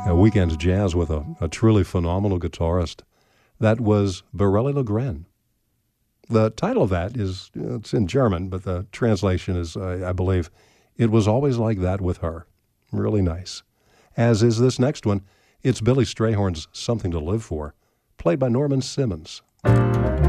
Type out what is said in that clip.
Weekend jazz with a truly phenomenal guitarist. That was Borelli Lagren. The title of that is, it's in German, but the translation is, I believe, It Was Always Like That With Her. Really nice. As is this next one. It's Billy Strayhorn's Something to Live For, played by Norman Simmons.